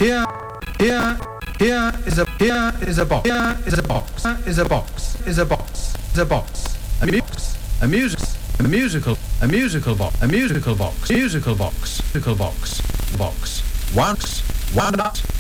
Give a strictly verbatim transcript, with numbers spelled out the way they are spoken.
Here, here, here is a here is a box. Here is a box. Here is a box. Is a box. Is a box. A box. A music. A musical. A musical box. A musical box. Musical box. Musical box. Box. Once. One.